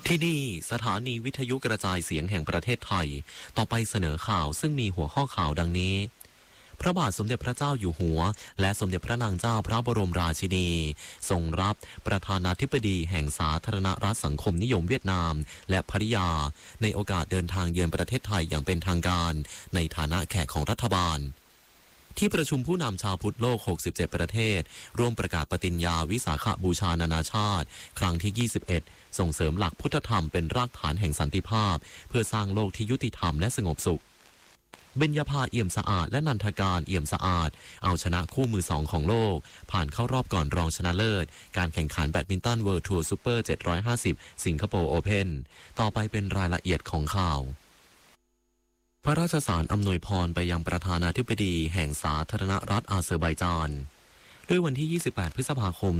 ที่นี่สถานีวิทยุกระจายเสียงแห่งประเทศไทยต่อไปเสนอข่าวซึ่งมีหัวข้อข่าวดังนี้พระบาทสมเด็จพระเจ้าอยู่หัวและสมเด็จพระนางเจ้าพระบรมราชินีทรงรับประธานาธิบดีแห่งสาธารณรัฐสังคมนิยมเวียดนามและภริยาในโอกาสเดินทางเยือนประเทศไทยอย่างเป็นทางการในฐานะแขกของรัฐบาลที่ประชุมผู้นำชาวพุทธโลก 67 ประเทศร่วมประกาศปฏิญญาวิสาขบูชานานาชาติครั้งที่ 21 ส่งเสริมหลักพุทธธรรมเป็นรากฐานแห่งสันติภาพเพื่อสร้างโลกที่ยุติธรรมและสงบสุขเบญญาภาเอี่ยมสะอาดและนันทการเอี่ยมสะอาดเอาชนะคู่มือ2ของโลกผ่านเข้ารอบก่อนรองชนะเลิศการแข่งขันแบดมินตันเวิลด์ทัวร์ซูเปอร์ 750 สิงคโปร์โอเพ่นต่อไปเป็นรายละเอียดของข่าวพระราชสารอำนวยพรไปยังประธานาธิบดีแห่งสาธารณรัฐอาเซอร์ไบจานด้วยวันที่ 28 พฤษภาคม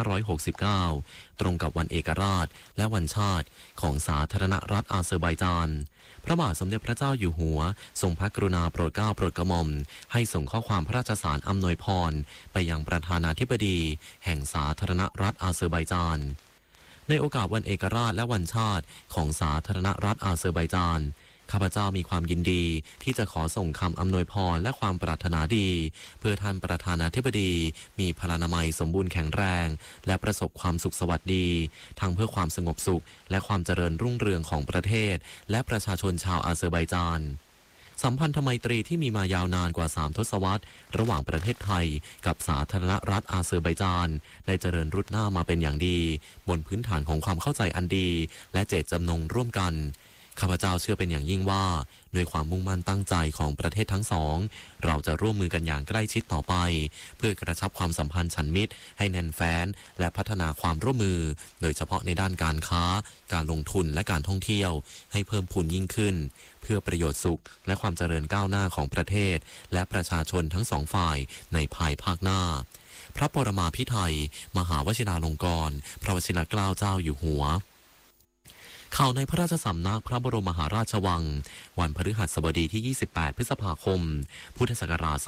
2569 ตรงกับวันเอกราชและวันชาติของสาธารณรัฐอาเซอร์ไบจานพระบาทสมเด็จพระเจ้าอยู่หัวทรงพระกรุณาโปรดเกล้าโปรดกระหม่อมให้ส่งข้อความพระราชสารอำนวยพรไปยังประธานาธิบดีแห่งสาธารณรัฐอาเซอร์ไบจานในโอกาสวันเอกราชและวันชาติของสาธารณรัฐอาเซอร์ไบจานข้าพเจ้ามีความยินดีที่จะขอส่งคำอำนวยพรและความปรารถนาดีเพื่อท่านประธานาธิบดีมีพลานามัยสมบูรณ์แข็งแรงและประสบความสุขสวัสดีทั้งเพื่อความสงบสุขและความเจริญรุ่งเรืองของประเทศและประชาชนชาวอาเซอร์ไบจานสัมพันธไมตรีที่มีมายาวนานกว่า3 ทศวรรษระหว่างประเทศไทยกับสาธารณรัฐอาเซอร์ไบจานได้เจริญรุดหน้ามาเป็นอย่างดีบนพื้นฐานของความเข้าใจอันดีและเจตจำนงร่วมกันข้าพเจ้าเชื่อเป็นอย่างยิ่งว่าด้วยความมุ่งมั่นตั้งใจของประเทศทั้งสองเราจะร่วมมือกันอย่างใกล้ชิดต่อไปเพื่อกระชับความสัมพันธ์ฉันมิตรให้แน่นแฟ้นและพัฒนาความร่วมมือโดยเฉพาะในด้านการค้าการลงทุนและการท่องเที่ยวให้เพิ่มพูนยิ่งขึ้นเพื่อประโยชน์สุขและความเจริญก้าวหน้าของประเทศและประชาชนทั้งสองฝ่ายในภายภาคหน้าพระปรมาภิไธยมหาวชิราลงกรณ์พระวชิรเกล้าเจ้าอยู่หัวข่าวในพระราชสำนักพระบรมมหาราชวังวันพฤหัสบดีที่ 28 พฤษภาคม พุทธศักราช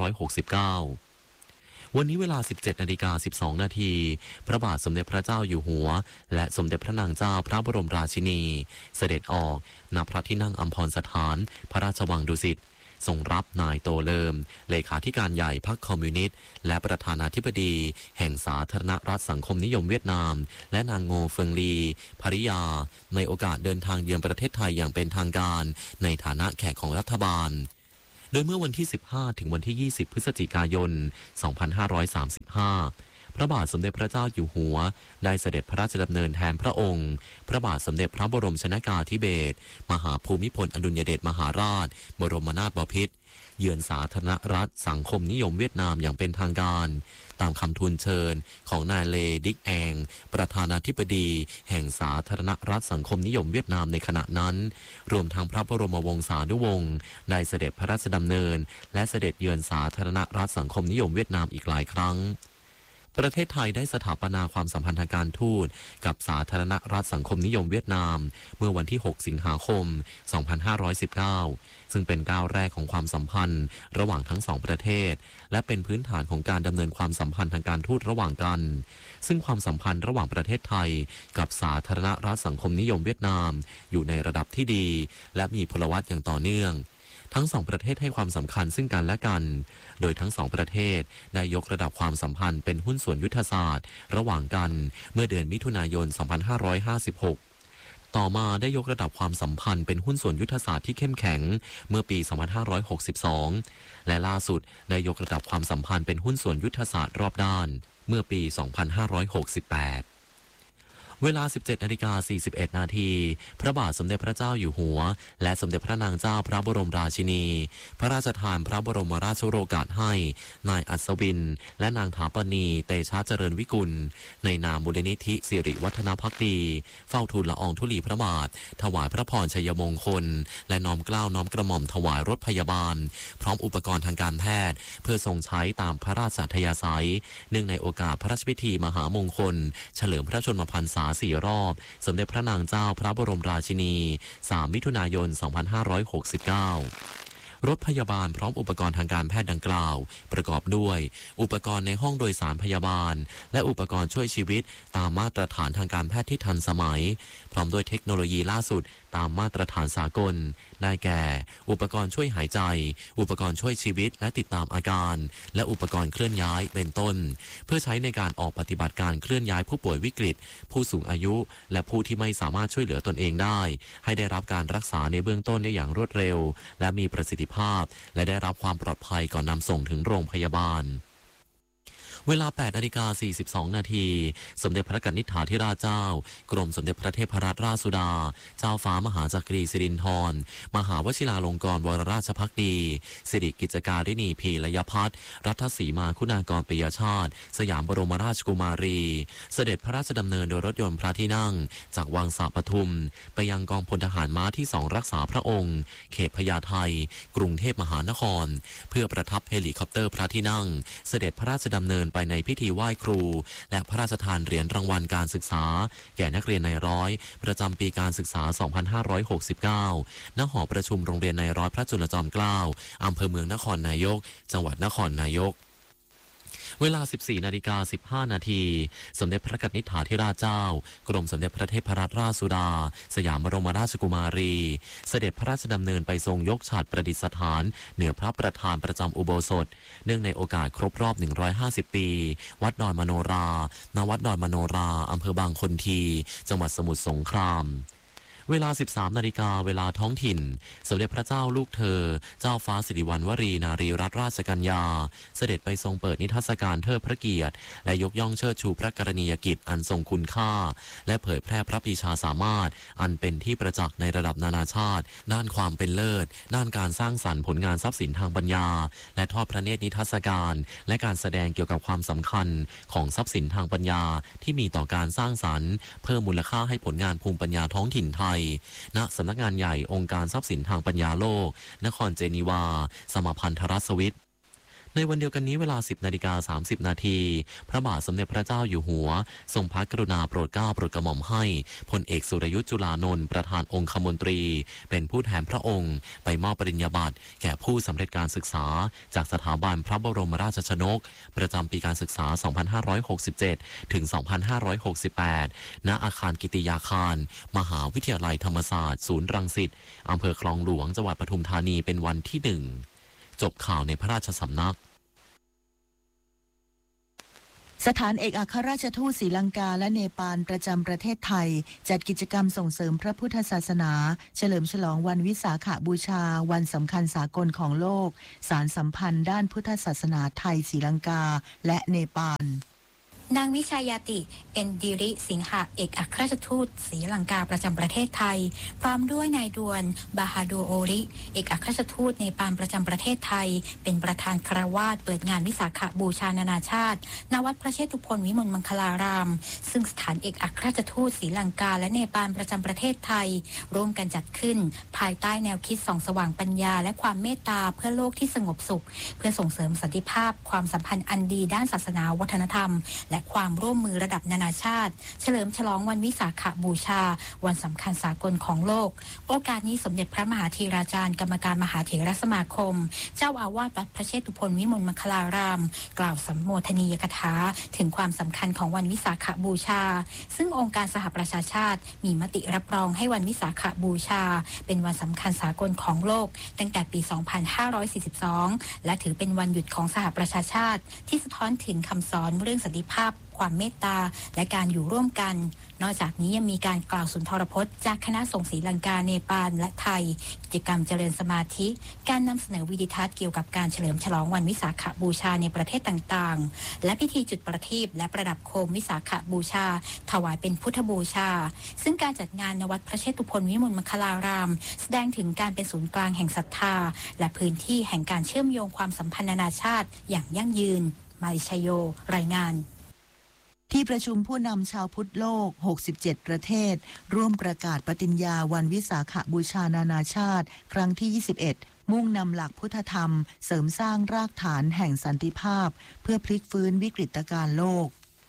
2569 วันนี้เวลา 17:12 นาทีพระบาทสมเด็จพระเจ้าอยู่หัวและสมเด็จพระนางเจ้าพระบรมราชินีเสด็จออกณพระที่นั่งอัมพรสถานพระราชวังดุสิตทรงรับนายโตเลิมเลขาธิการใหญ่พรรคคอมมิวนิสต์และประธานาธิบดีแห่งสาธารณรัฐสังคมนิยมเวียดนามและนางโงเฟิงลีภริยาในโอกาสเดินทางเยือนประเทศไทยอย่างเป็นทางการในฐานะแขกของรัฐบาลโดยเมื่อวันที่ 15 ถึงวันที่ 20 พฤศจิกายน 2535พระบาทสมเด็จพระเจ้าอยู่หัวได้เสด็จพระราชดำเนินแทนพระองค์พระบาทสมเด็จพระบรมชนกาธิเบศรมหาภูมิพลอดุลยเดชมหาราชบรมนาถบพิตรเยือนสาธารณรัฐสังคมนิยมเวียดนามอย่างเป็นทางการตามคำทูลเชิญของนายเลดิกแองประธานาธิบดีแห่งสาธารณรัฐสังคมนิยมเวียดนามในขณะนั้นรวมทั้งพระบรมวงศานุวงศ์ได้เสด็จพระราชดำเนินและเสด็จเยือนสาธารณรัฐสังคมนิยมเวียดนามอีกหลายครั้งประเทศไทยได้สถาปนาความสัมพันธ์ทางการทูตกับสาธารณรัฐสังคมนิยมเวียดนามเมื่อวันที่ 6 สิงหาคม 2519 ซึ่งเป็นก้าวแรกของความสัมพันธ์ระหว่างทั้งสองประเทศและเป็นพื้นฐานของการดำเนินความสัมพันธ์ทางการทูตระหว่างกันซึ่งความสัมพันธ์ระหว่างประเทศไทยกับสาธารณรัฐสังคมนิยมเวียดนามอยู่ในระดับที่ดีและมีพลวัตอย่างต่อเนื่องทั้งสองประเทศให้ความสำคัญซึ่งกันและกันโดยทั้งสองประเทศได้ยกระดับความสัมพันธ์เป็นหุ้นส่วนยุทธศาสตร์ระหว่างกันเมื่อเดือนมิถุนายน 2556 ต่อมาได้ยกระดับความสัมพันธ์เป็นหุ้นส่วนยุทธศาสตร์ที่เข้มแข็งเมื่อปี 2562 และล่าสุดได้ยกระดับความสัมพันธ์เป็นหุ้นส่วนยุทธศาสตร์รอบด้านเมื่อปี 2568เวลา 17:41 นาทีพระบาทสมเด็จพระเจ้าอยู่หัวและสมเด็จพระนางเจ้าพระบรมราชินีพระราชทานพระบรมราชโองการให้นายอัศวินและนางถาปณีเตชะเจริญวิกุลในนามมูลนิธิสิริวัฒนภักดีเฝ้าทูลละอองธุลีพระบาทถวายพระพรชัยมงคลและน้อมเกล้าน้อมกระหม่อมถวายรถพยาบาลพร้อมอุปกรณ์ทางการแพทย์เพื่อทรงใช้ตามพระราชอัธยาศัยเนื่องในโอกาสพระราชพิธีมหามงคลเฉลิมพระชนมพรรษา4 รอบสมเด็จพระนางเจ้าพระบรมราชินี3 มิถุนายน 2569 รถพยาบาลพร้อมอุปกรณ์ทางการแพทย์ดังกล่าวประกอบด้วยอุปกรณ์ในห้องโดยสารพยาบาลและอุปกรณ์ช่วยชีวิตตามมาตรฐานทางการแพทย์ที่ทันสมัยพร้อมด้วยเทคโนโลยีล่าสุดตามมาตรฐานสากลได้แก่อุปกรณ์ช่วยหายใจอุปกรณ์ช่วยชีวิตและติดตามอาการและอุปกรณ์เคลื่อนย้ายเป็นต้นเพื่อใช้ในการออกปฏิบัติการเคลื่อนย้ายผู้ป่วยวิกฤตผู้สูงอายุและผู้ที่ไม่สามารถช่วยเหลือตนเองได้ให้ได้รับการรักษาในเบื้องต้นได้อย่างรวดเร็วและมีประสิทธิภาพและได้รับความปลอดภัยก่อนนำส่งถึงโรงพยาบาลเวลา 8:42 นาทีสมเด็จพระกนิษฐาธิราชเจ้ากรมสมเด็จพระเทพรัตนราชสุดาเจ้าฟ้ามหาจักรีสิรินธรมหาวชิราลงกรณ์วรราชภักดีสิริกิจการิณีพีรยพัฒน์รัฐศรีมาคุณากรปิยชาติสยามบรมราชกุมารีเสด็จพระราชดำเนินโดยรถยนต์พระที่นั่งจากวังสาปทุมไปยังกองพลทหารม้าที่2รักษาพระองค์เขตพญาไทกรุงเทพมหานครเพื่อประทับเฮลิคอปเตอร์พระที่นั่งเสด็จพระราชดำเนินไปในพิธีไหว้ครูและพระราชทานเหรียญรางวัลการศึกษาแก่นักเรียนนายร้อยประจำปีการศึกษา 2569 ณ หอประชุมโรงเรียนนายร้อยพระจุลจอมเกล้าอำเภอเมืองนครนายกจังหวัดนครนายกเวลา 14:15 นาทีสมเด็จพระกนิษฐาธิราชเจ้ากรมสมเด็จพระเทพรัตนราชสุดาสยามบรมราชกุมารีเสด็จพระราชดำเนินไปทรงยกฉาดประดิษฐานเหนือพระประธานประจำอุโบสถเนื่องในโอกาสครบรอบ150 ปีวัดดอนมโนราณวัดดอนมโนราอำเภอบางคนทีจังหวัดสมุทรสงครามเวลา 13 นาฬิกาเวลาท้องถิ่นสมเด็จพระเจ้าลูกเธอเจ้าฟ้าสิริวัณวรีนารีรัตนราชกัญญาเสด็จไปทรงเปิดนิทรรศการเทิดพระเกียรติและยกย่องเชิดชูพระกรณียกิจอันทรงคุณค่าและเผยแพร่พระปรีชาสามารถอันเป็นที่ประจักษ์ในระดับนานาชาติด้านความเป็นเลิศด้านการสร้างสรรค์ผลงานทรัพย์สินทางปัญญาและทอดพระเนตรนิทรรศการและการแสดงเกี่ยวกับความสำคัญของทรัพย์สินทางปัญญาที่มีต่อการสร้างสรรค์เพิ่มมูลค่าให้ผลงานภูมิปัญญาท้องถิ่นไทยณสำนักงานใหญ่องค์การทรัพย์สินทางปัญญาโลกนครเจนีวาสหพันธรัฐสวิสในวันเดียวกันนี้เวลา 10:30 นาทีพระบาทสมเด็จพระเจ้าอยู่หัวทรงพระกรุณาโปรดเกล้าโปรดกระหม่อมให้พลเอกสุรยุทธ์จุลานนท์ประธานองคมนตรีเป็นผู้แทนพระองค์ไปมอบปริญญาบัตรแก่ผู้สำเร็จการศึกษาจากสถาบันพระบรมราชชนกประจำปีการศึกษา 2567 ถึง 2568 ณ อาคารกิติยาคารมหาวิทยาลัยธรรมศาสตร์ศูนย์รังสิตอำเภอคลองหลวงจังหวัดปทุมธานีเป็นวันที่ 1จบข่าวในพระราชสำนักสถานเอกอัครราชทูตศรีลังกาและเนปาลประจำประเทศไทยจัดกิจกรรมส่งเสริมพระพุทธศาสนาเฉลิมฉลองวันวิสาขบูชาวันสำคัญสากลของโลกสารสัมพันธ์ด้านพุทธศาสนาไทยศรีลังกาและเนปาลนางวิชายาติเอ็นดิริสิงหะเอกอัครราชทูตศรีลังกาประจำประเทศไทยพร้อมด้วยนายดวนบาฮาดูโอริเอกอัครราชทูตเนปาลประจำประเทศไทยเป็นประธานคารวาสเปิดงานวิสาขบูชานานาชาติณวัดพระเชตุพนวิมลมังคลารามซึ่งสถานเอกอัครราชทูตศรีลังกาและเนปาลประจำประเทศไทยร่วมกันจัดขึ้นภายใต้แนวคิดส่องสว่างปัญญาและความเมตตาเพื่อโลกที่สงบสุขเพื่อส่งเสริมสันติภาพความสัมพันธ์อันดีด้านศาสนาวัฒนธรรมและความร่วมมือระดับนานาชาติเฉลิมฉลองวันวิสาขบูชาวันสำคัญสากลของโลกโอกาสนี้สมเด็จพระมหาธีราจารย์กรรมการมหาเถรสมาคมเจ้าอาวาสวัดพระเชตุพนวิมลมังคลารามกล่าวสัมโมทนียกถาถึงความสำคัญของวันวิสาขบูชาซึ่งองค์การสหประชาชาติมีมติรับรองให้วันวิสาขบูชาเป็นวันสำคัญสากลของโลกตั้งแต่ปี 2542 และถือเป็นวันหยุดของสหประชาชาติที่สะท้อนถึงคำสอนเรื่องสันติภาพความเมตตาและการอยู่ร่วมกันนอกจากนี้ยังมีการกล่าวสุนทรพจน์จากคณะสงฆ์ศรีลังกาเนปาลและไทยกิจกรรมเจริญสมาธิการนำเสนอวิดิทัศน์เกี่ยวกับการเฉลิมฉลองวันวิสาขบูชาในประเทศต่างๆและพิธีจุดประทีปและประดับโคมวิสาขบูชาถวายเป็นพุทธบูชาซึ่งการจัดงานณวัดพระเชตุพนวิมลมังคลารามแสดงถึงการเป็นศูนย์กลางแห่งศรัทธาและพื้นที่แห่งการเชื่อมโยงความสัมพันธ์นานาชาติอย่างยั่งยืนมาริชโยรายงานที่ประชุมผู้นำชาวพุทธโลก 67 ประเทศร่วมประกาศปฏิญญาวันวิสาขบูชานานาชาติครั้งที่ 21 มุ่งนำหลักพุทธธรรมเสริมสร้างรากฐานแห่งสันติภาพเพื่อพลิกฟื้นวิกฤตการณ์โลก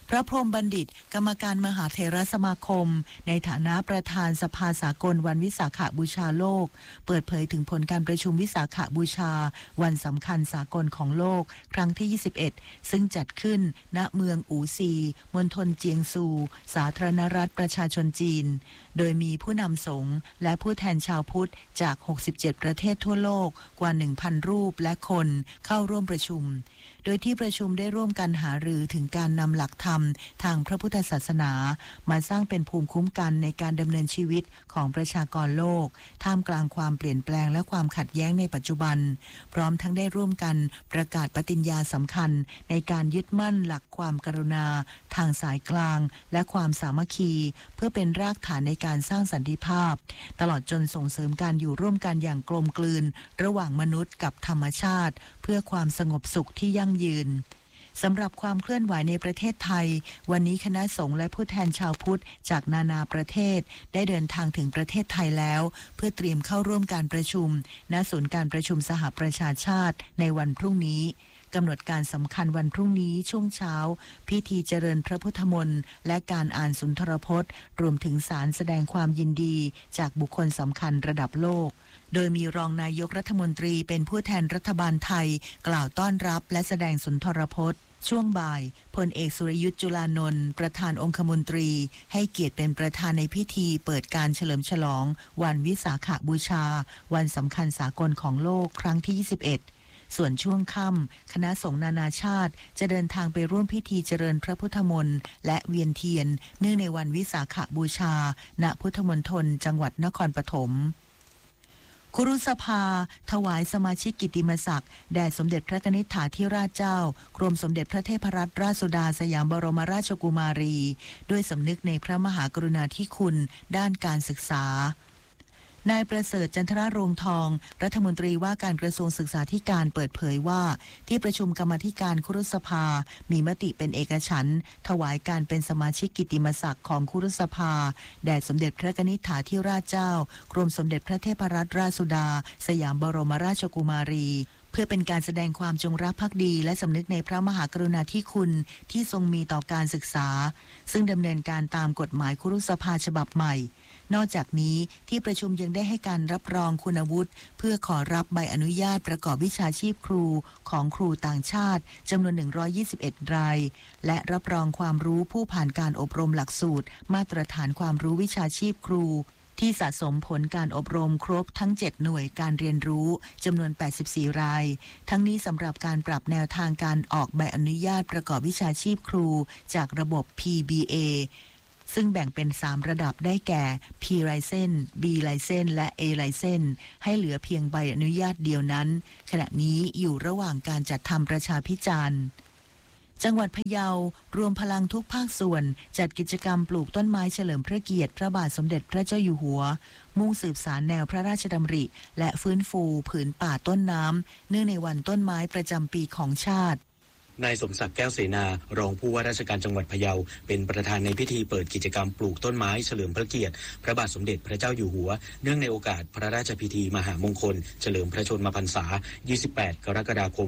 พระพรหมบัณฑิตกรรมการมหาเถรสมาคมในฐานะประธานสภาสากลวันวิสาขบูชาโลกเปิดเผยถึงผลการประชุมวิสาขบูชาวันสำคัญสากลของโลกครั้งที่21ซึ่งจัดขึ้นณเมืองอู่ซีมณฑลเจียงซูสาธารณรัฐประชาชนจีนโดยมีผู้นำสงฆ์และผู้แทนชาวพุทธจาก67ประเทศทั่วโลกกว่า 1,000 รูปและคนเข้าร่วมประชุมโดยที่ประชุมได้ร่วมกันหารือถึงการนำหลักธรรมทางพระพุทธศาสนามาสร้างเป็นภูมิคุ้มกันในการดำเนินชีวิตของประชากรโลกท่ามกลางความเปลี่ยนแปลงและความขัดแย้งในปัจจุบันพร้อมทั้งได้ร่วมกันประกาศปฏิญญาสำคัญในการยึดมั่นหลักความกรุณาทางสายกลางและความสามัคคีเพื่อเป็นรากฐานในการสร้างสันติภาพตลอดจนส่งเสริมการอยู่ร่วมกันอย่างกลมกลืนระหว่างมนุษย์กับธรรมชาติเพื่อความสงบสุขที่ยั่งยืนสำหรับความเคลื่อนไหวในประเทศไทยวันนี้คณะสงฆ์และผู้แทนชาวพุทธจากนานาประเทศได้เดินทางถึงประเทศไทยแล้วเพื่อเตรียมเข้าร่วมการประชุมณศูนย์การประชุมสหประชาชาติในวันพรุ่งนี้กำหนดการสำคัญวันพรุ่งนี้ช่วงเช้าพิธีเจริญพระพุทธมนต์และการอ่านสุนทรพจน์รวมถึงสารแสดงความยินดีจากบุคคลสำคัญระดับโลกโดยมีรองนายกรัฐมนตรีเป็นผู้แทนรัฐบาลไทยกล่าวต้อนรับและแสดงสุนทรพจน์ช่วงบ่ายพลเอกสุรยุทธ์จุลานนท์ประธานองคมนตรีให้เกียรติเป็นประธานในพิธีเปิดการเฉลิมฉลองวันวิสาขบูชาวันสำคัญสากลของโลกครั้งที่21ส่วนช่วงค่ำคณะสงฆ์นานาชาติจะเดินทางไปร่วมพิธีเจริญพระพุทธมนต์และเวียนเทียนเนื่องในวันวิสาขบูชาณพุทธมณฑลจังหวัดนครปฐมครุสภาถวายสมาชิกกิตติมศักดิ์แด่สมเด็จพระนิธิถาธิราชเจ้ากรมสมเด็จพระเทพรัตนราชสุดาสยามบรมราชกุมารีด้วยสำนึกในพระมหากรุณาธิคุณด้านการศึกษานายประเสริฐจันทรโรงทองรัฐมนตรีว่าการกระทรวงศึกษาธิการเปิดเผยว่าที่ประชุมกรรมาธิการครุสภามีมติเป็นเอกฉันท์ถวายการเป็นสมาชิกกิตติมศักดิ์ของครุสภาแด่สมเด็จพระนิธิถาธิราชเจ้ากรมสมเด็จพระเทพรัตนราชสุดาสยามบรมราชกุมารีเพื่อเป็นการแสดงความจงรักภักดีและสำนึกในพระมหากรุณาธิคุณที่ทรงมีต่อการศึกษาซึ่งดำเนินการตามกฎหมายครุสภาฉบับใหม่นอกจากนี้ที่ประชุมยังได้ให้การรับรองคุณวุฒิเพื่อขอรับใบอนุญาตประกอบวิชาชีพครูของครูต่างชาติจำนวน121รายและรับรองความรู้ผู้ผ่านการอบรมหลักสูตรมาตรฐานความรู้วิชาชีพครูที่สะสมผลการอบรมครบทั้ง7หน่วยการเรียนรู้จำนวน84รายทั้งนี้สำหรับการปรับแนวทางการออกใบอนุญาตประกอบวิชาชีพครูจากระบบ PBAซึ่งแบ่งเป็น3ระดับได้แก่ P License B License และ A License ให้เหลือเพียงใบอนุญาตเดียวนั้นขณะนี้อยู่ระหว่างการจัดทำประชาพิจารณ์จังหวัดพะเยารวมพลังทุกภาคส่วนจัดกิจกรรมปลูกต้นไม้เฉลิมพระเกียรติพระบาทสมเด็จพระเจ้าอยู่หัวมุ่งสืบสานแนวพระราชดำริและฟื้นฟูผืนป่าต้นน้ำเนื่องในวันต้นไม้ประจำปีของชาตินายสมศักดิ์แก้วเสนารองผู้ว่าราชการจังหวัดพะเยาเป็นประธานในพิธีเปิดกิจกรรมปลูกต้นไม้เฉลิมพระเกียรติพระบาทสมเด็จพระเจ้าอยู่หัวเนื่องในโอกาสพระราชพิธีมหามงคลเฉลิมพระชนมพรรษา 28 กรกฎาคม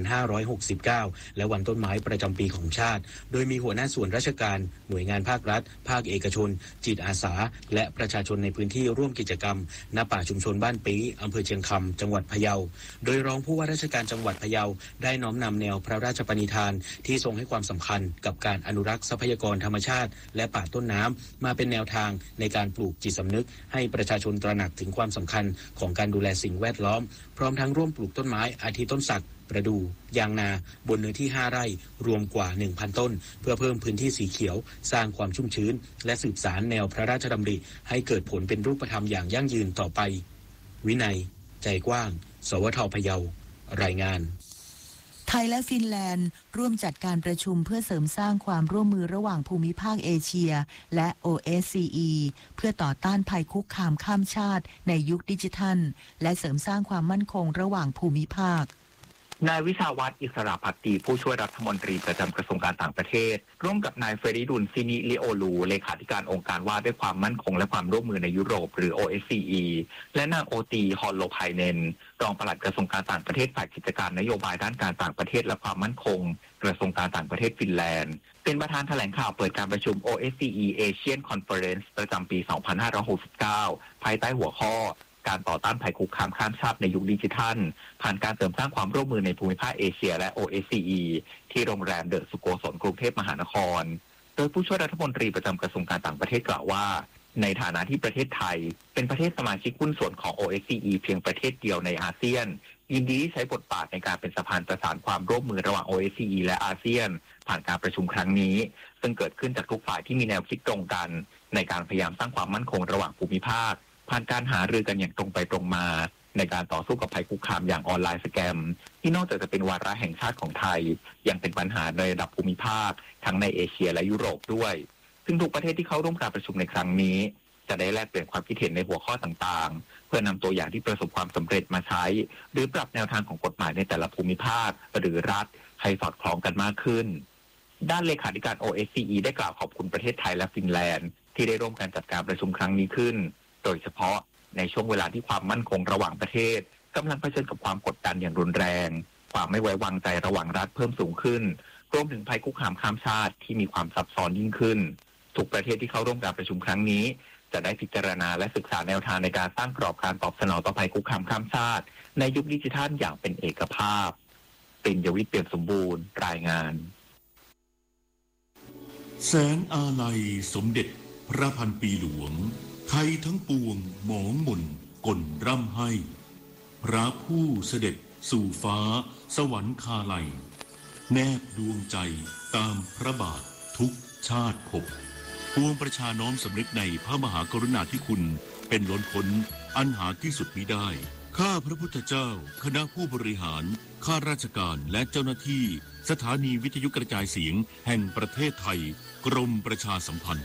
2569 และวันต้นไม้ประจำปีของชาติโดยมีหัวหน้าส่วนราชการหน่วยงานภาครัฐภาคเอกชนจิตอาสาและประชาชนในพื้นที่ร่วมกิจกรรมณป่าชุมชนบ้านปีอำเภอเชียงคำจังหวัดพะเยาโดยรองผู้ว่าราชการจังหวัดพะเยาได้น้อมนำแนวพระราชปณิธานที่ทรงให้ความสำคัญกับการอนุรักษ์ทรัพยากรธรรมชาติและป่าต้นน้ำมาเป็นแนวทางในการปลูกจิตสำนึกให้ประชาชนตระหนักถึงความสำคัญของการดูแลสิ่งแวดล้อมพร้อมทั้งร่วมปลูกต้นไม้อาทิต้นสักประดู่ยางนาบนเนื้อที่5ไร่รวมกว่า 1,000 ต้นเพื่อเพิ่มพื้นที่สีเขียวสร้างความชุ่มชื้นและสืบสานแนวพระราชดำริให้เกิดผลเป็นรูปธรรมอย่างยั่งยืนต่อไปวินัยใจกว้างสวท.พะเยารายงานไทยและฟินแลนด์ร่วมจัดการประชุมเพื่อเสริมสร้างความร่วมมือระหว่างภูมิภาคเอเชียและ OSCE เพื่อต่อต้านภัยคุกคามข้ามชาติในยุคดิจิทัลและเสริมสร้างความมั่นคงระหว่างภูมิภาคนายวิชาวัฒน์อิสระภักดีผู้ช่วยรัฐมนตรีประจำกระทรวงการต่างประเทศร่วมกับนายเฟริดุลซินิลิโอลูเลขาธิการองค์การว่าด้วยความมั่นคงและความร่วมมือในยุโรปหรือ OSCE และนางโอตีฮอลโลไพเนนรองปลัดกระทรวงการต่างประเทศฝ่ายกิจการนโยบายด้านการต่างประเทศและความมั่นคงกระทรวงการต่างประเทศฟินแลนด์เป็นประธานแถลงข่าวเปิดการประชุม OSCE Asian Conference ประจำปี 2569 ภายใต้หัวข้อการต่อต้านภัยคุกคามข้ามชาติในยุคดิจิทัลผ่านการเสริมสร้างความร่วมมือในภูมิภาคเอเชียและ OSCE ที่โรงแรมเดอะสุโกศลกรุงเทพมหานครโดยผู้ช่วยรัฐมนตรีประจำกระทรวงการต่างประเทศกล่าวว่าในฐานะที่ประเทศไทยเป็นประเทศสมาชิกหุ้นส่วนของ OSCE เพียงประเทศเดียวในอาเซียนยินดีที่ใช้บทบาทในการเป็นสะพานประสานความร่วมมือระหว่าง OSCE และอาเซียนผ่านการประชุมครั้งนี้ซึ่งเกิดขึ้นจากทุกฝ่ายที่มีแนวคิดตรงกันในการพยายามสร้างความมั่นคงระหว่างภูมิภาคผ่านการหารือกันอย่างตรงไปตรงมาในการต่อสู้กับภัยคุกคามอย่างออนไลน์สแกมที่นอกจากจะเป็นวาระแห่งชาติของไทยยังเป็นปัญหาในระดับภูมิภาคทั้งในเอเชียและยุโรปด้วยซึ่งทุกประเทศที่เข้าร่วมการประชุมในครั้งนี้จะได้แลกเปลี่ยนความคิดเห็นในหัวข้อต่างๆเพื่อนำตัวอย่างที่ประสบความสำเร็จมาใช้หรือปรับแนวทางของกฎหมายในแต่ละภูมิภาคหรือรัฐให้สอดคล้องกันมากขึ้นด้านเลขาธิการ OSCE ได้กล่าวขอบคุณประเทศไทยและฟินแลนด์ที่ได้ร่วมกันจัดการประชุมครั้งนี้ขึ้นโดยเฉพาะในช่วงเวลาที่ความมั่นคงระหว่างประเทศกำลังเผชิญกับความกดดันอย่างรุนแรงความไม่ไว้วางใจระหว่างรัฐเพิ่มสูงขึ้นรวมถึงภัยคุกคามข้ามชาติที่มีความซับซ้อนยิ่งขึ้นทุกประเทศที่เข้าร่วมการประชุมครั้งนี้จะได้พิจารณาและศึกษาแนวทางในการสร้างกรอบการตอบสนองต่อภัยคุกคามข้ามชาติในยุคดิจิทัลอย่างเป็นเอกภาพปิ่นยวิทย์เปี่ยมสมบูรณ์รายงานแสงอาลัยสมเด็จพระพันปีหลวงไทยทั้งปวงหมองหม่นก่นร่ำให้พระผู้เสด็จสู่ฟ้าสวรรคาลัยแนบดวงใจตามพระบาททุกชาติภพปวงประชาน้อมสำนึกในพระมหากรุณาธิคุณเป็นล้นพ้นอันหาที่สุดมิได้ข้าพระพุทธเจ้าคณะผู้บริหารข้าราชการและเจ้าหน้าที่สถานีวิทยุกระจายเสียงแห่งประเทศไทยกรมประชาสัมพันธ์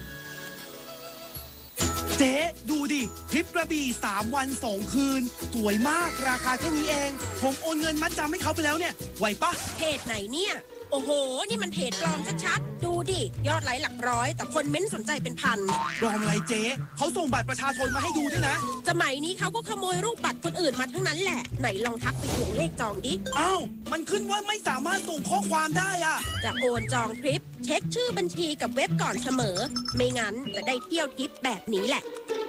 เจ๊ดูดิทริปกระบี่3 วัน 2 คืนสวยมากราคาแค่นี้เองผมโอนเงินมัดจำให้เขาไปแล้วเนี่ยไหวปะเพจไหนเนี่ยโอ้โหนี่มันเพจปลอมชัดๆดูดิยอดไลค์หลักร้อยแต่คนเม้นสนใจเป็นพันปลอมอะไรเจ๊เขาส่งบัตรประชาชนมาให้ดูด้วยนะสมัยนี้เขาก็ขโมยรูปบัตรคนอื่นมาทั้งนั้นแหละไหนลองทักไปทวงเลขจองดิอ้าวมันขึ้นว่าไม่สามารถส่งข้อความได้อะจะโอนจองทริปเช็คชื่อบัญชีกับเว็บก่อนเสมอไม่งั้นจะได้เที่ยวทริปแบบนี้แหละ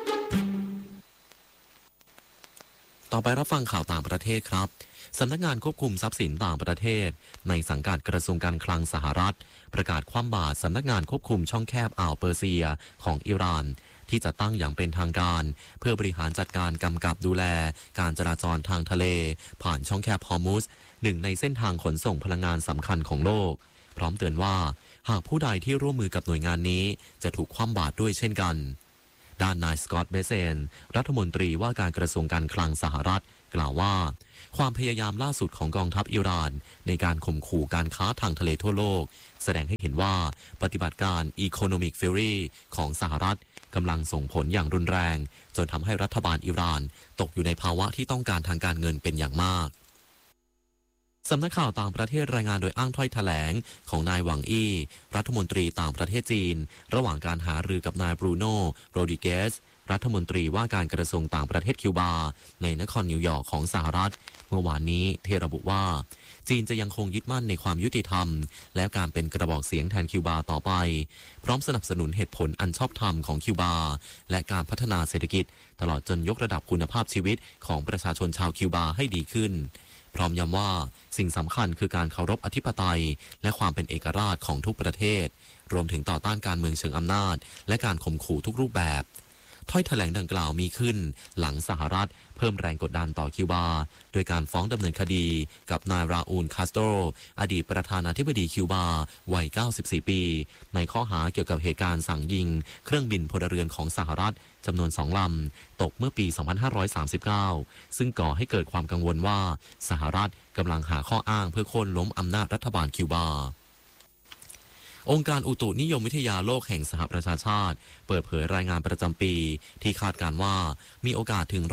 ต่อไปรับฟังข่าวต่างประเทศครับสำนักงานควบคุมทรัพย์สินต่างประเทศในสังกัดกระทรวงการคลังสหรัฐประกาศคว่ำบาตรสำนักงานควบคุมช่องแคบอ่าวเปอร์เซียของอิหร่านที่จะตั้งอย่างเป็นทางการเพื่อบริหารจัดการกำกับดูแลการจราจรทางทะเลผ่านช่องแคบฮอร์มุสหนึ่งในเส้นทางขนส่งพลังงานสำคัญของโลกพร้อมเตือนว่าหากผู้ใดที่ร่วมมือกับหน่วยงานนี้จะถูกคว่ำบาตรด้วยเช่นกันด้านนายสกอตต์ เบเซนรัฐมนตรีว่าการกระทรวงการคลังสหรัฐกล่าวว่าความพยายามล่าสุดของกองทัพอิหร่านในการข่มขู่การค้าทางทะเลทั่วโลกแสดงให้เห็นว่าปฏิบัติการ Economic Fury ของสหรัฐกำลังส่งผลอย่างรุนแรงจนทำให้รัฐบาลอิหร่านตกอยู่ในภาวะที่ต้องการทางการเงินเป็นอย่างมากสำนักข่าวต่างประเทศรายงานโดยอ้างถ้อยแถลงของนายหวังอี้รัฐมนตรีต่างประเทศจีนระหว่างการหารือกับนายบรูโน่โรดริเกสรัฐมนตรีว่าการกระทรวงต่างประเทศคิวบาในนครนิวยอร์กของสหรัฐเมื่อวานนี้ที่ระบุว่าจีนจะยังคงยึดมั่นในความยุติธรรมและการเป็นกระบอกเสียงแทนคิวบาต่อไปพร้อมสนับสนุนเหตุผลอันชอบธรรมของคิวบาและการพัฒนาเศรษฐกิจตลอดจนยกระดับคุณภาพชีวิตของประชาชนชาวคิวบาให้ดีขึ้นพร้อมย้ำว่าสิ่งสำคัญคือการเคารพอธิปไตยและความเป็นเอกราชของทุกประเทศรวมถึงต่อต้านการเมืองเชิงอำนาจและการข่มขู่ทุกรูปแบบถ้อยแถลงดังกล่าวมีขึ้นหลังสหรัฐเพิ่มแรงกดดันต่อคิวบาโดยการฟ้องดำเนินคดีกับนายราอูลคาสโตรอดีตประธานาธิบดีคิวบาวัย94 ปีในข้อหาเกี่ยวกับเหตุการณ์สั่งยิงเครื่องบินพลเรือนของสหรัฐจำนวน2 ลำตกเมื่อปี 2539 ซึ่งก่อให้เกิดความกังวลว่าสหรัฐกำลังหาข้ออ้างเพื่อโค่นล้มอำนาจรัฐบาลคิวบาองค์การอุตุนิยมวิทยาโลกแห่งสหประชาชาติเปิดเผยรายงานประจำปีที่คาดการณ์ว่ามีโอกาสถึง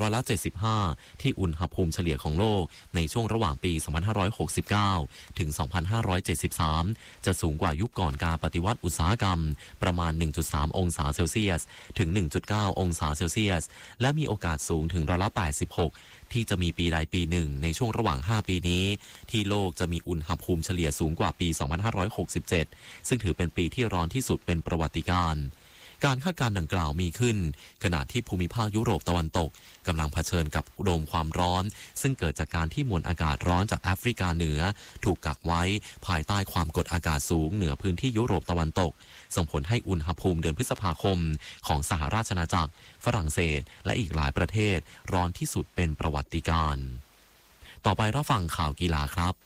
75%ที่อุณหภูมิเฉลี่ยของโลกในช่วงระหว่างปี 2569 ถึง 2573 จะสูงกว่ายุคก่อนการปฏิวัติอุตสาหกรรมประมาณ 1.3 องศาเซลเซียสถึง 1.9 องศาเซลเซียสและมีโอกาสสูงถึง86%ทที่จะมีปีใดปีหนึ่งในช่วงระหว่าง5ปีนี้ที่โลกจะมีอุณหภูมิเฉลี่ยสูงกว่าปี 2567 ซึ่งถือเป็นปีที่ร้อนที่สุดเป็นประวัติการณ์การคาดการณ์ดังกล่าวมีขึ้นขณะที่ภูมิภาคยุโรปตะวันตกกำลังเผชิญกับโดมความร้อนซึ่งเกิดจากการที่มวลอากาศร้อนจากแอฟริกาเหนือถูกกักไว้ภายใต้ความกดอากาศสูงเหนือพื้นที่ยุโรปตะวันตกส่งผลให้อุณหภูมิเดือนพฤษภาคมของสหราชอาณาจักรฝรั่งเศสและอีกหลายประเทศร้อนที่สุดเป็นประวัติการณ์ต่อไปรับฟังข่าวกีฬาครับ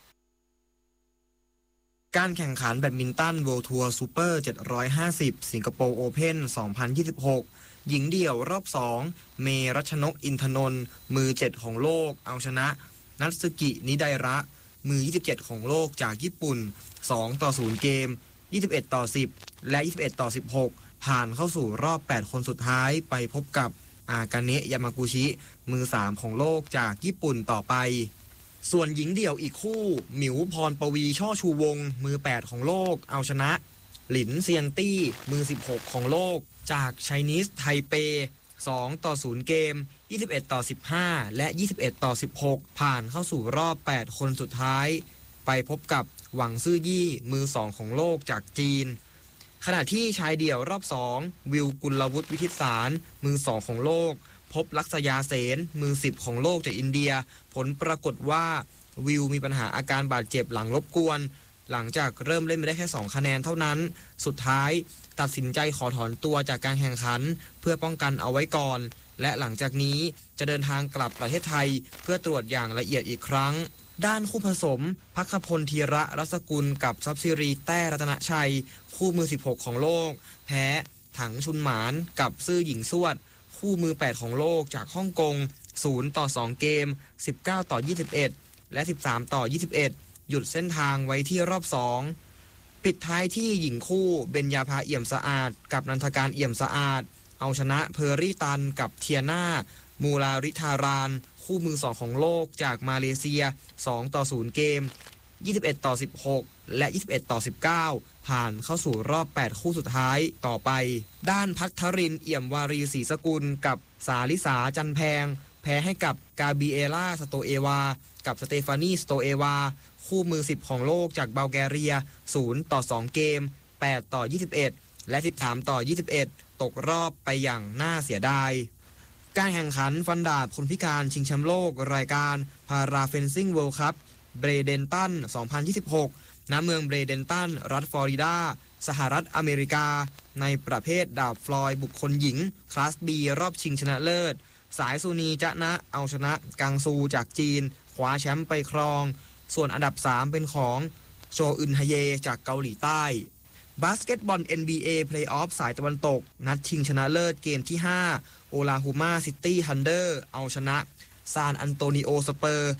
การแข่งขันแบดมินตัน World Tour Super 750 สิงคโปร์ Open 2026 หญิงเดี่ยวรอบ 2 เมรัชนก อินทนนท์มือ 7 ของโลกเอาชนะนัตสึกิ นิไดระ มือ 27 ของโลกจากญี่ปุ่น 2-0 เกม 21-10 และ 21-16 ผ่านเข้าสู่รอบ 8 คนสุดท้ายไปพบกับอากาเนะ ยามากุชิ มือ 3 ของโลกจากญี่ปุ่นต่อไปส่วนหญิงเดี่ยวอีกคู่หมิวพรปวีช่อชูวงมือ 8 ของโลกเอาชนะหลินเซียนตี้มือ 16 ของโลกจากไชนีสไทเป 2-0 เกม 21-15 และ 21-16 ผ่านเข้าสู่รอบ 8 คนสุดท้ายไปพบกับหวังซื่อยี่มือ 2 ของโลกจากจีนขณะที่ชายเดี่ยวรอบ 2 วิวกุลวุฒิวิทิตสารมือ 2 ของโลกพบลักษยาเสนมือ 10 ของโลกจากอินเดียผลปรากฏว่าวิวมีปัญหาอาการบาดเจ็บหลังรบกวนหลังจากเริ่มเล่นไปได้แค่2คะแนนเท่านั้นสุดท้ายตัดสินใจขอถอนตัวจากการแข่งขันเพื่อป้องกันเอาไว้ก่อนและหลังจากนี้จะเดินทางกลับประเทศไทยเพื่อตรวจอย่างละเอียดอีกครั้งด้านคู่ผสมภัคพลธีระรัศกุลกับทรัพย์สิริแต้รัตนชัยคู่มือ 16 ของโลกแพ้ถังชุนหมานกับซื่อหญิงสวดคู่มือ 8 ของโลกจากฮ่องกง0-2 เกม 19-21 และ 13-21 หยุดเส้นทางไว้ที่รอบ 2 ปิดท้ายที่หญิงคู่เบญญาภาเอี่ยมสะอาดกับนันทการเอี่ยมสะอาดเอาชนะเพอร์รี่ตันกับเทียนามูลาริธารานคู่มือ 2 ของโลกจากมาเลเซีย 2-0 เกม 21-16 และ 21-19 ผ่านเข้าสู่รอบ 8 คู่สุดท้ายต่อไปด้านพัทรินเอี่ยมวารีศรีสกุลกับสาลิสาจันแพงแพ้ให้กับกาเบียล่าสโตเอวากับสเตฟานีสโตเอวาคู่มือ 10 ของโลกจากบัลแกเรีย 0-2 เกม 8-21 และ 13-21 ตกรอบไปอย่างน่าเสียดายการแข่งขันฟันดาบคนพิการชิงแชมป์โลกรายการพาราเฟนซิ่งเวิลด์คัพเบรเดนตัน 2026 ณ เมืองเบรเดนตันรัฐฟลอริดาสหรัฐอเมริกาในประเภทดาบฟลอยบุคคลหญิงคลาส B รอบชิงชนะเลิศสายซูนีจะนะเอาชนะกังซูจากจีนคว้าแชมป์ไปครองส่วนอันดับ 3 เป็นของโชอึนฮเยจากเกาหลีใต้บาสเกตบอล NBA Playoff สายตะวันตกนัดชิงชนะเลิศเกมที่ 5 โอลาฮูมาซิตี้ทันเดอร์เอาชนะซานอันโตนิโอสเปอร์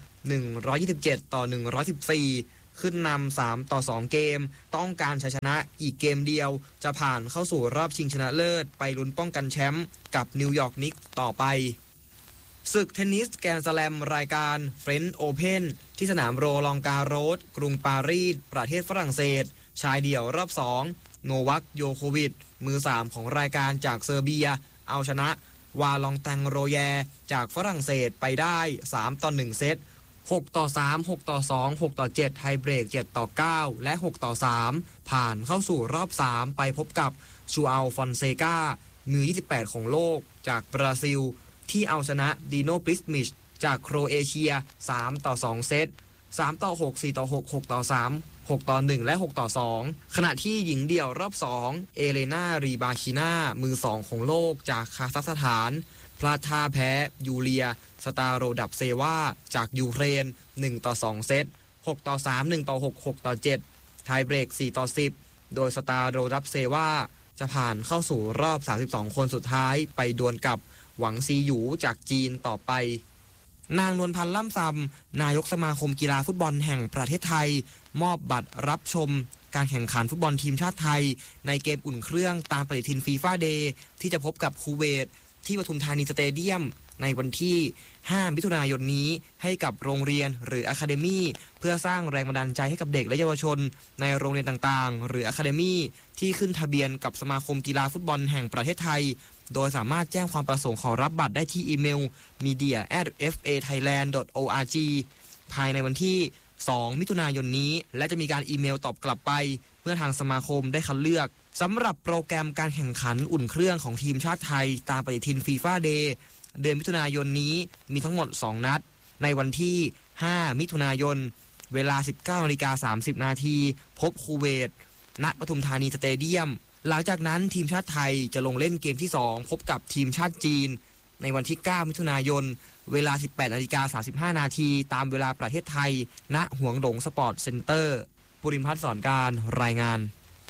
127-114 ขึ้นนำ 3-2 เกมต้องการชัยชนะอีกเกมเดียวจะผ่านเข้าสู่รอบชิงชนะเลิศไปลุ้นป้องกันแชมป์กับนิวยอร์กนิกส์ต่อไปศึกเทนนิสแกรนด์สแลมรายการเฟรนช์โอเพ่นที่สนามโรลองการโรสกรุงปารีสประเทศฝรั่งเศสชายเดี่ยวรอบ 2 โนวัคโยโควิชมือ 3 ของรายการจากเซอร์เบียเอาชนะวาลองตังโรแยจากฝรั่งเศสไปได้ 3-1 เซต 6-3 6-2 6-7 ไทเบรก 7-9 และ 6-3 ผ่านเข้าสู่รอบ 3 ไปพบกับชูอัลฟอนเซกามือ 28 ของโลกจากบราซิลที่เอาชนะดีโนปริสมิชจากโครเอเชีย 3-2 เซต 3-6 4-6 6-3 6-1 และ 6-2 ขณะที่หญิงเดี่ยวรอบ 2 เอเลนารีบาคินามือ 2 ของโลกจากคาซัคสถานพลาดท่าแพ้ยูเลียสตาโรดับเซวาจากยูเครน 1-2 เซต 6-3 1-6 6-7 ไทเบรก 4-10 โดยสตาโรดับเซวาจะผ่านเข้าสู่รอบ 32 คนสุดท้ายไปดวลกับหวังซีหยูจากจีนต่อไปนางนวลพันธ์ล่ำซำนายกสมาคมกีฬาฟุตบอลแห่งประเทศไทยมอบบัตรรับชมการแข่งขันฟุตบอลทีมชาติไทยในเกมอุ่นเครื่องตามปฏิทินฟีฟ่าเดย์ที่จะพบกับคูเวตที่ปทุมธานีสเตเดียมในวันที่ 5 มิถุนายนนี้ให้กับโรงเรียนหรืออะคาเดมี่เพื่อสร้างแรงบันดาลใจให้กับเด็กและเยาวชนในโรงเรียนต่างๆหรืออะคาเดมี่ที่ขึ้นทะเบียนกับสมาคมกีฬาฟุตบอลแห่งประเทศไทยโดยสามารถแจ้งความประสงค์ขอรับบัตรได้ที่อีเมล media@fathailand.org ภายในวันที่ 2 มิถุนายนนี้และจะมีการอีเมลตอบกลับไปเมื่อทางสมาคมได้คัดเลือกสำหรับโปรแกรมการแข่งขันอุ่นเครื่องของทีมชาติไทยตามปฏิทินฟีฟ่าเดย์เดือนมิถุนายนนี้มีทั้งหมด2นัดในวันที่5 มิถุนายนเวลา 19:30 น.พบคูเวตณปทุมธานีสเตเดียมหลังจากนั้นทีมชาติไทยจะลงเล่นเกมที่2พบกับทีมชาติจีนในวันที่9 มิถุนายนเวลา 18:35 น.ตามเวลาประเทศไทยณหวงหลงสปอร์ตเซ็นเตอร์ปุริมพัฒน์สอนการรายงาน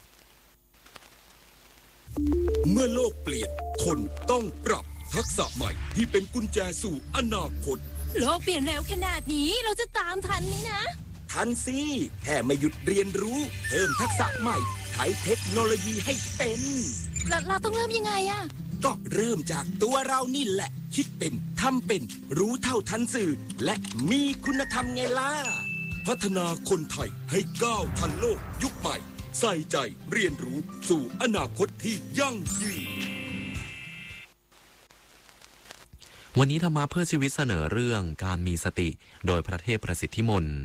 เมื่อโลกเปลี่ยนคนต้องปรับทักษะใหม่ที่เป็นกุญแจสู่อนาคตโลกเปลี่ยนเร็วขนาดนี้เราจะตามทันไหมนะทันสิแค่ไม่หยุดเรียนรู้เพิ่มทักษะใหม่ใช้เทคโนโลยีให้เป็นเราต้องเริ่มยังไงอะก็เริ่มจากตัวเรานี่แหละคิดเป็นทำเป็นรู้เท่าทันสื่อและมีคุณธรรมไงล่ะพัฒนาคนไทยให้ก้าวทันโลกยุคใหม่ใส่ใจเรียนรู้สู่อนาคตที่ยั่งยืนวันนี้ธรรมะเพื่อชีวิตเสนอเรื่องการมีสติโดยพระเทพประสิทธิมนต์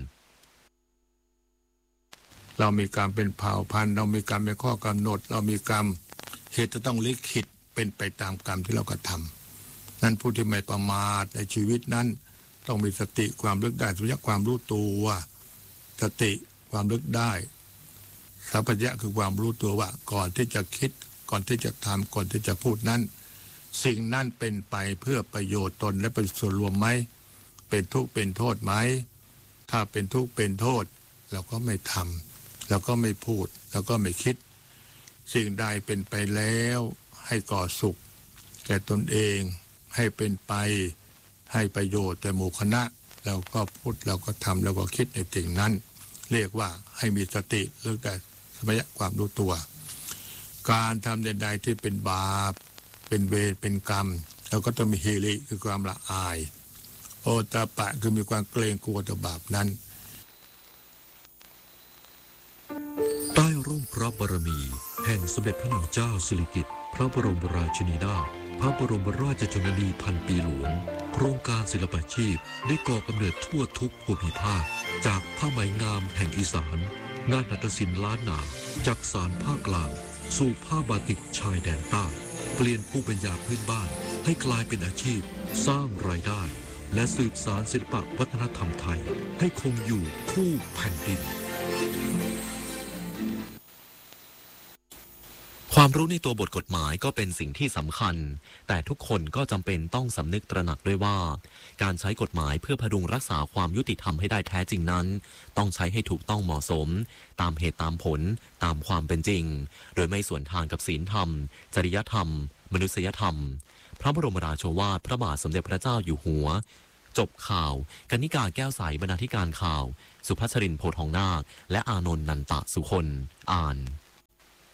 เรามีกรรมเป็นเผ่าพันธุ์เรามีกรรมเป็นข้อกำหนดเรามีกรรมเหตุจะต้องลิขิตเป็นไปตามกรรมที่เรากระทำนั้นผู้ที่ไม่ประมาทในชีวิตนั้นต้องมีสติความลึกได้สัมปชัญญะความรู้ตัวสติความลึกได้สัมปชัญญะคือความรู้ตัวว่าก่อนที่จะคิดก่อนที่จะทำก่อนที่จะพูดนั้นสิ่งนั้นเป็นไปเพื่อประโยชน์ตนและเป็นส่วนรวมไหมเป็นทุกข์เป็นโทษไหมถ้าเป็นทุกข์เป็นโทษเราก็ไม่ทำเราก็ไม่พูดเราก็ไม่คิดสิ่งใดเป็นไปแล้วให้ก่อสุขแก่ตนเองให้เป็นไปให้ประโยชน์แก่หมู่คณะเราก็พูดเราก็ทำเราก็คิดในสิ่งนั้นเรียกว่าให้มีสติเรื่องแต่สัมปชัญญะความรู้ตัวการทำใดๆที่เป็นบาปเป็นเวรเป็นกรรมเราก็ต้องมีฮิริคือความละอายโอตปะคือมีความเกรงกลัวต่อบาปนั้นใต้ร่มพระบารมีแห่งสมเด็จพระนางเจ้าสิริกิติ์พระบรมราชินีนาถพระบรมราชชนนีพันปีหลวงโครงการศิลปาชีพได้ก่อกำเนิดทั่วทุกภูมิภาคจากผ้าไหมงามแห่งอีสานงานหัตถศิลป์ล้านนาจากสานภาคกลางสู่ผ้าบาติกชายแดนใต้เปลี่ยนภูมิปัญญาพื้นบ้านให้กลายเป็นอาชีพสร้างรายได้และสืบสานศิลปวัฒนธรรมไทยให้คงอยู่คู่แผ่นดินความรู้ในตัวบทกฎหมายก็เป็นสิ่งที่สำคัญแต่ทุกคนก็จำเป็นต้องสำนึกตระหนักด้วยว่าการใช้กฎหมายเพื่อพดุงรักษาความยุติธรรมให้ได้แท้จริงนั้นต้องใช้ให้ถูกต้องเหมาะสมตามเหตุตามผลตามความเป็นจริงโดยไม่สวนทางกับศีลธรรมจริยธรรมมนุษยธรรมพระบรมราโชวาทพระบาทสมเด็จพระเจ้าอยู่หัวจบข่าวกนิกาแก้วใสบรรณาธิการข่าวสุภัชรินทร์โพธิ์ทองนาคและอานนท์นันตะสุคนอ่าน